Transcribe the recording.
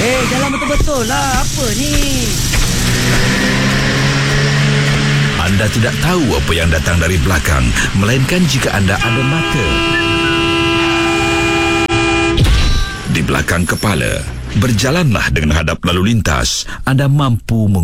Jalan betul-betul lah. Apa ni? Anda tidak tahu apa yang datang dari belakang, melainkan jika anda ada mata di belakang kepala. Berjalanlah dengan hadap lalu lintas. Anda mampu